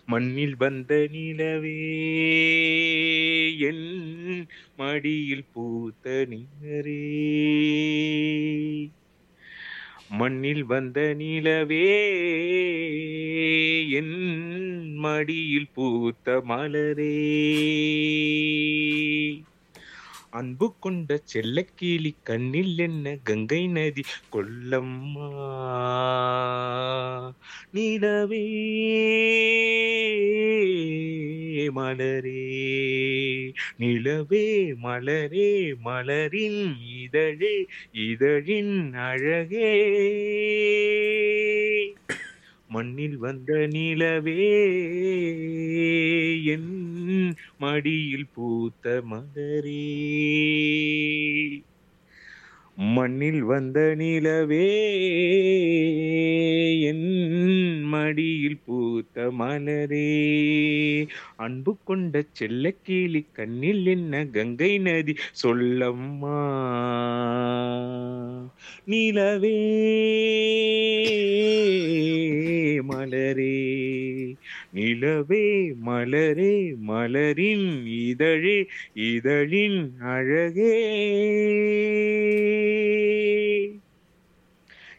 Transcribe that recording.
மண்ணில் வந்த நிலவே என் மடியில் பூத்த நிலரே. மண்ணில் வந்த நிலவே என் மடியில் பூத்த மலரே. அன்பு கொண்ட செல்லக்கிளி கண்ணில் என்ன கங்கை நதி கொல்லம்மா. நிலவே மலரே நிலவே மலரே மலரின் இதழே இதழின் அழகே. மண்ணில் வந்த நிலவே என் மடியில் பூத்த மலரே. மண்ணில் வந்த நிலவே என் மடியில் பூத்த மலரே. அன்பு கொண்ட செல்லக்கிளி கண்ணில் என்ன கங்கை நதி சொல்லம்மா. நிலவே மலரே நிலவே மலரே மலரின் இதழே இதழின் அழகே.